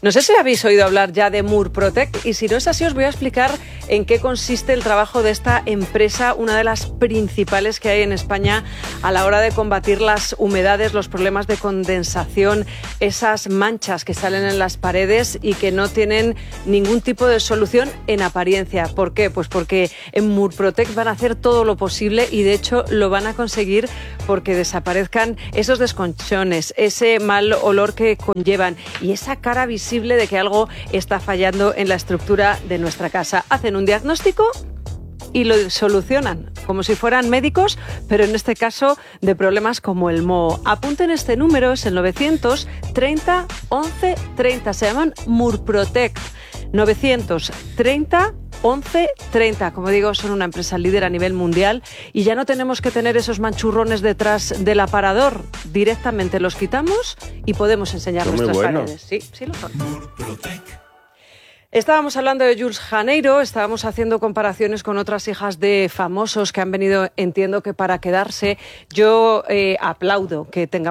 No sé si habéis oído hablar ya de Murprotec, y si no es así os voy a explicar en qué consiste el trabajo de esta empresa, una de las principales que hay en España a la hora de combatir las humedades, los problemas de condensación, esas manchas que salen en las paredes y que no tienen ningún tipo de solución en apariencia. ¿Por qué? Pues porque en Murprotec van a hacer todo lo posible y de hecho lo van a conseguir porque desaparezcan esos desconchones, ese mal olor que conllevan y esa cara visible de que algo está fallando en la estructura de nuestra casa. Hacen un diagnóstico y lo solucionan, como si fueran médicos, pero en este caso de problemas como el moho. Apunten este número, es el 930 11 30. Se llaman Murprotec. 930 11 30. Como digo, son una empresa líder a nivel mundial y ya no tenemos que tener esos manchurrones detrás del aparador. Directamente los quitamos y podemos enseñar nuestras paredes. Sí, sí lo son. Estábamos hablando de Jules Janeiro, estábamos haciendo comparaciones con otras hijas de famosos que han venido, entiendo que para quedarse. Yo aplaudo que tengamos